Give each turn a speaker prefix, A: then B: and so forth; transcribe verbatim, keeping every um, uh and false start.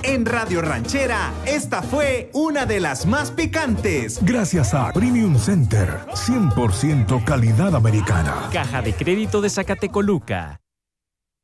A: En Radio Ranchera, esta fue una de las más picantes.
B: Gracias a Premium Center, cien por ciento calidad americana.
C: Caja de Crédito de Zacatecoluca.